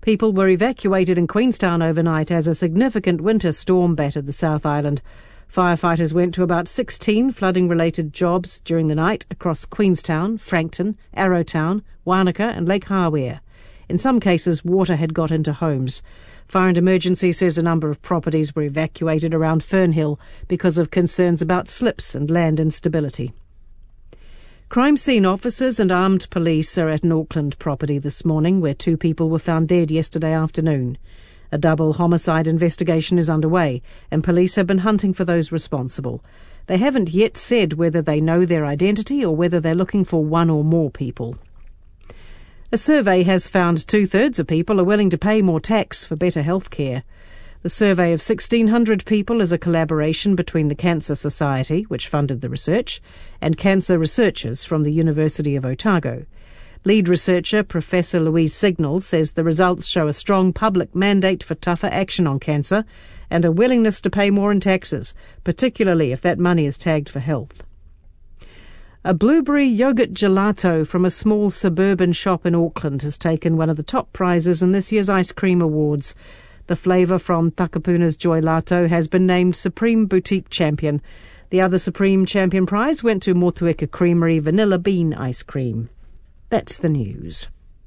People were evacuated in Queenstown overnight as a significant winter storm battered the South Island. Firefighters went to about 16 flooding-related jobs during the night across Queenstown, Frankton, Arrowtown, Wanaka and Lake Hawea. In some cases, water had got into homes. Fire and Emergency says a number of properties were evacuated around Fernhill because of concerns about slips and land instability. Crime scene officers and armed police are at an Auckland property this morning where 2 people were found dead yesterday afternoon. A double homicide investigation is underway and police have been hunting for those responsible. They haven't yet said whether they know their identity or whether they're looking for one or more people. A survey has found 2/3 of people are willing to pay more tax for better health care. The survey of 1,600 people is a collaboration between the Cancer Society, which funded the research, and cancer researchers from the University of Otago. Lead researcher Professor Louise Signals says the results show a strong public mandate for tougher action on cancer and a willingness to pay more in taxes, particularly if that money is tagged for health. A blueberry yogurt gelato from a small suburban shop in Auckland has taken one of the top prizes in this year's Ice Cream Awards. The flavour from Takapuna's Joy Lato has been named Supreme Boutique Champion. The other Supreme Champion prize went to Motueka Creamery Vanilla Bean Ice Cream. That's the news.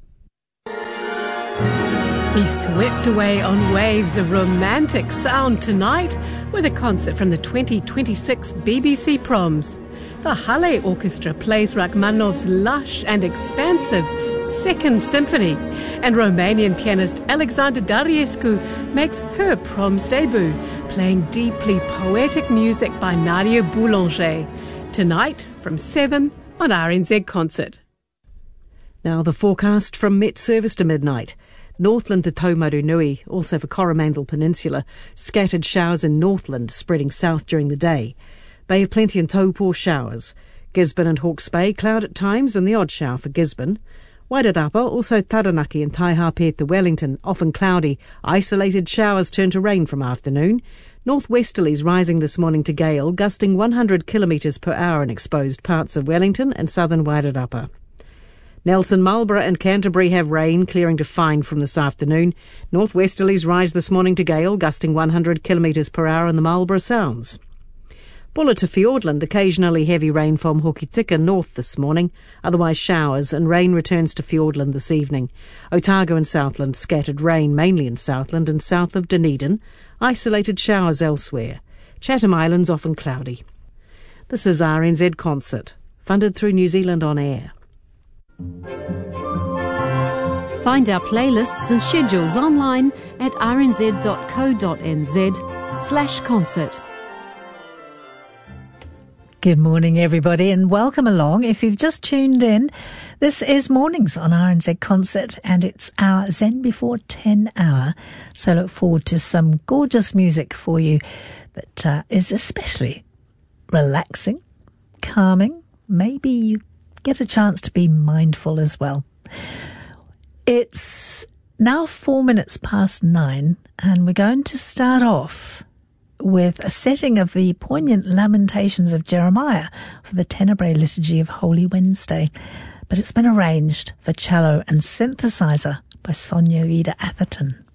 Be swept away on waves of romantic sound tonight with a concert from the 2026 BBC Proms. The Halle Orchestra plays Rachmaninoff's lush and expansive Second Symphony, and Romanian pianist Alexandra Dariescu makes her Proms debut, playing deeply poetic music by Nadia Boulanger. Tonight from 7 on RNZ Concert. Now the forecast from Met Service to midnight. Northland to Taumarunui, also for Coromandel Peninsula. Scattered showers in Northland, spreading south during the day. Bay of Plenty and Taupo showers. Gisborne and Hawke's Bay, cloud at times and the odd shower for Gisborne. Wairarapa, also Taranaki and Taihape to Wellington, often cloudy. Isolated showers turn to rain from afternoon. Northwesterlies rising this morning to gale, gusting 100 kilometres per hour in exposed parts of Wellington and southern Wairarapa. Nelson, Marlborough and Canterbury have rain, clearing to fine from this afternoon. Northwesterlies rise this morning to gale, gusting 100 kilometres per hour in the Marlborough Sounds. Bulla to Fiordland, occasionally heavy rain from Hokitika north this morning, otherwise showers, and rain returns to Fiordland this evening. Otago and Southland, scattered rain, mainly in Southland and south of Dunedin, isolated showers elsewhere. Chatham Islands often cloudy. This is RNZ Concert, funded through New Zealand On Air. Find our playlists and schedules online at rnz.co.nz/concert. Good morning, everybody, and welcome along. If you've just tuned in, this is Mornings on RNZ Concert, and it's our Zen Before 10 hour. So look forward to some gorgeous music for you that is especially relaxing, calming. Maybe you get a chance to be mindful as well. It's now 4 minutes past 9, and we're going to start off with a setting of the poignant Lamentations of Jeremiah for the Tenebrae Liturgy of Holy Wednesday. But it's been arranged for cello and synthesizer by Sonia Ida Atherton.